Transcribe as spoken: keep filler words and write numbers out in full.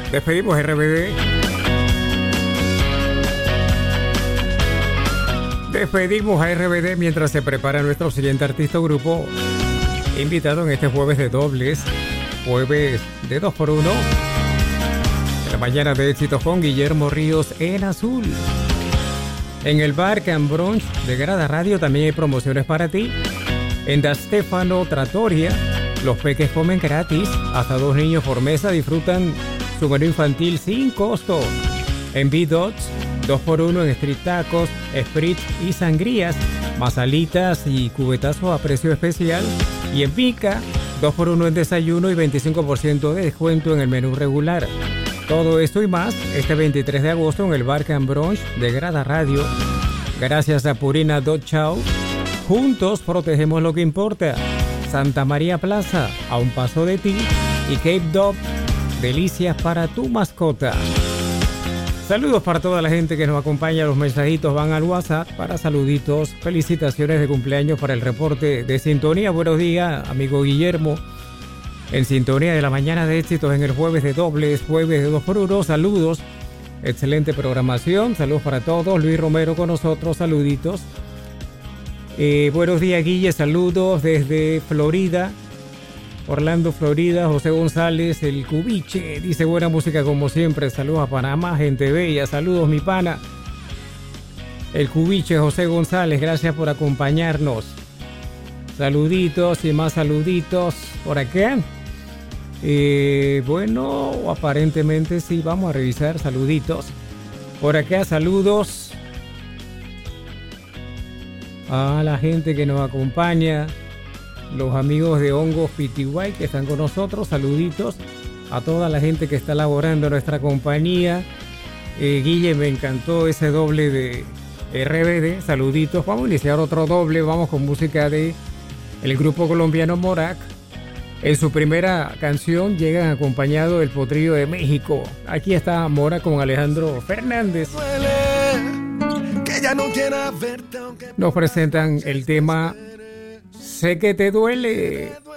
Despedimos R B D. Despedimos a R B D mientras se prepara nuestro siguiente artista o grupo invitado en este jueves de dobles, jueves de dos por uno. En la mañana de éxitos con Guillermo Ríos en azul. En el bar Can Brunch de Grada Radio también hay promociones para ti. En Da Stefano Trattoria, los peques comen gratis. Hasta dos niños por mesa disfrutan su menú infantil sin costo. En B-Dots, dos por uno en Street Tacos, Spritz y sangrías, más alitas y cubetazos a precio especial. Y en Pica, dos por uno en desayuno y veinticinco por ciento de descuento en el menú regular. Todo esto y más este veintitrés de agosto en el bar Can Brunch de Grada Radio. Gracias a Purina Dog Chow. Juntos protegemos lo que importa. Santa María Plaza, a un paso de ti. Y Cape Dog, delicias para tu mascota. Saludos para toda la gente que nos acompaña. Los mensajitos van al WhatsApp para saluditos, felicitaciones de cumpleaños para el reporte de sintonía. Buenos días, amigo Guillermo. En sintonía de la mañana de éxitos en el jueves de dobles, jueves de dos por uno. Saludos, excelente programación. Saludos para todos. Luis Romero con nosotros, saluditos. Eh, buenos días, Guille. Saludos desde Florida. Orlando, Florida. José González, el Cubiche, dice buena música como siempre. Saludos a Panamá, gente bella. Saludos, mi pana. El Cubiche, José González, gracias por acompañarnos. Saluditos y más saluditos por acá. Eh, bueno, aparentemente sí, vamos a revisar saluditos. Por acá, saludos a la gente que nos acompaña. Los amigos de Hongos P T Y que están con nosotros, saluditos a toda la gente que está laborando en nuestra compañía. eh, Guille, me encantó ese doble de R B D, saluditos. Vamos a iniciar otro doble, vamos con música de el grupo colombiano Morac. En su primera canción llegan acompañado del Potrillo de México. Aquí está Morac con Alejandro Fernández. Nos presentan el tema Sé que te duele.